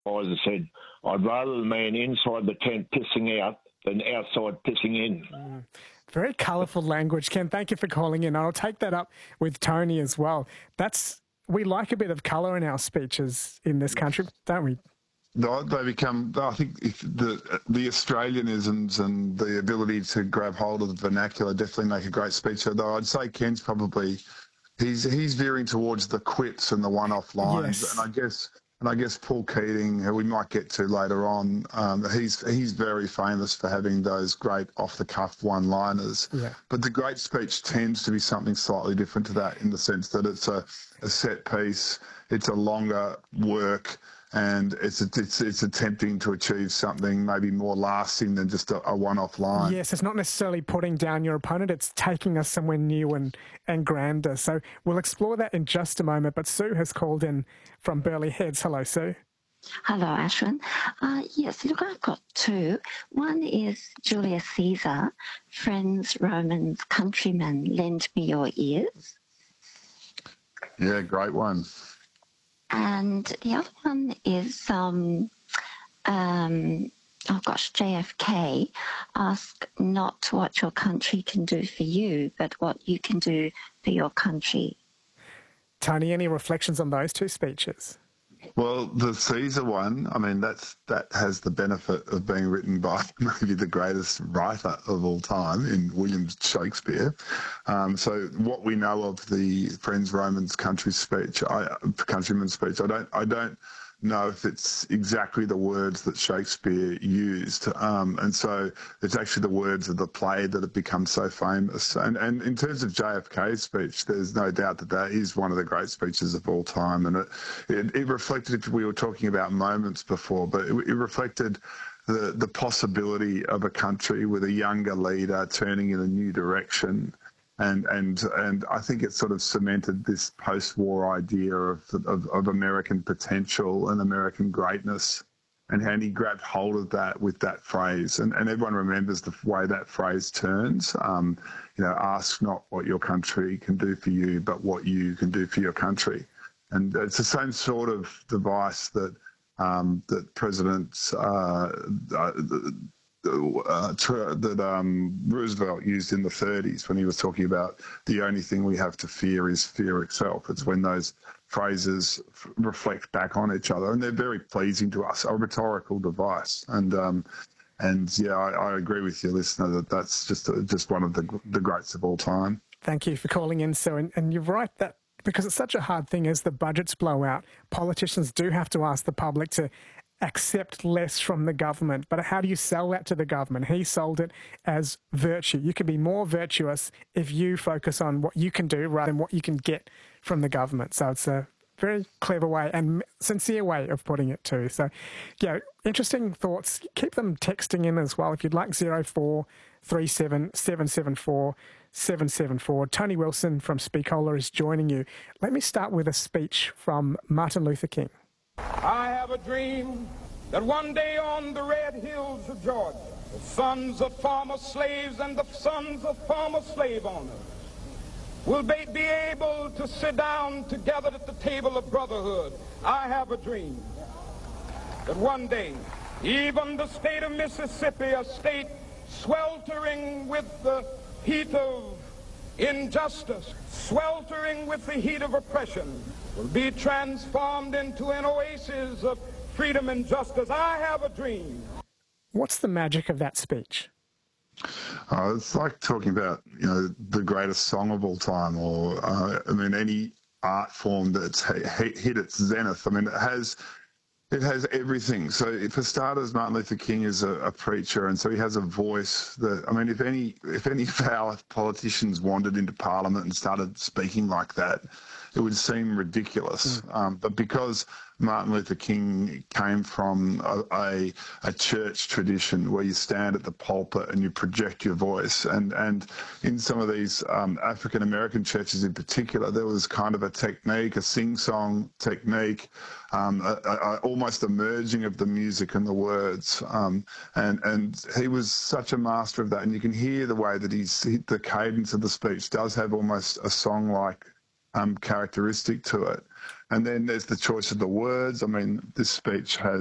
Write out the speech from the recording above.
I said, I'd rather the man inside the tent pissing out than outside pissing in. Very colourful language, Ken. Thank you for calling in. I'll take that up with Tony as well. We like a bit of colour in our speeches in this country, don't we? They become, I think, the Australianisms and the ability to grab hold of the vernacular definitely make a great speech. Although I'd say Ken's probably, he's veering towards the quips and the one-off lines. Yes. And I guess Paul Keating, who we might get to later on, he's very famous for having those great off-the-cuff one-liners. Yeah. But the great speech tends to be something slightly different to that, in the sense that it's a set piece, it's a longer work, and it's attempting to achieve something maybe more lasting than just a one-off line. Yes, it's not necessarily putting down your opponent, it's taking us somewhere new and grander. So we'll explore that in just a moment, but Sue has called in from Burleigh Heads. Hello, Sue. Hello, Ashwin. Yes, look, I've got two. One is Julius Caesar, friends, Romans, countrymen, lend me your ears. Yeah, great one. And the other one is, JFK, ask not what your country can do for you, but what you can do for your country. Tony, any reflections on those two speeches? Well, the Caesar one, I mean, that has the benefit of being written by maybe the greatest writer of all time in William Shakespeare. So what we know of the Friends, Romans, countrymen's speech, I don't know if it's exactly the words that Shakespeare used. And so it's actually the words of the play that have become so famous. And in terms of JFK's speech, there's no doubt that is one of the great speeches of all time. And it reflected, we were talking about moments before, but it reflected the possibility of a country with a younger leader turning in a new direction. And I think it sort of cemented this post-war idea of American potential and American greatness, and he grabbed hold of that with that phrase. And everyone remembers the way that phrase turns. Ask not what your country can do for you, but what you can do for your country. And it's the same sort of device that President Roosevelt used in the 30s when he was talking about the only thing we have to fear is fear itself. It's when those phrases reflect back on each other, and they're very pleasing to us, a rhetorical device. And I agree with your listener that's just one of the greats of all time. Thank you for calling in, Sue. And you're right that because it's such a hard thing as the budgets blow out, politicians do have to ask the public to accept less from the government. But how do you sell that to the government? He sold it as virtue. You can be more virtuous if you focus on what you can do rather than what you can get from the government. So it's a very clever way and sincere way of putting it too. So, interesting thoughts. Keep them texting in as well if you'd like. 0437 774 774. Tony Wilson from Speakola is joining you. Let me start with a speech from Martin Luther King. I have a dream that one day on the red hills of Georgia, the sons of former slaves and the sons of former slave owners will be able to sit down together at the table of brotherhood. I have a dream that one day, even the state of Mississippi, a state sweltering with the heat of injustice, sweltering with the heat of oppression, will be transformed into an oasis of freedom and justice. I have a dream. What's the magic of that speech? It's like talking about, the greatest song of all time, or, any art form that's hit its zenith. It has everything. So for starters, Martin Luther King is a preacher, and so he has a voice that, if any of our politicians wandered into Parliament and started speaking like that, it would seem ridiculous. But because Martin Luther King came from a church tradition where you stand at the pulpit and you project your voice, and in some of these African-American churches in particular, there was kind of a technique, a sing-song technique, almost a merging of the music and the words. And he was such a master of that. And you can hear the way that the cadence of the speech does have almost a song-like characteristic to it. And then there's the choice of the words. This speech has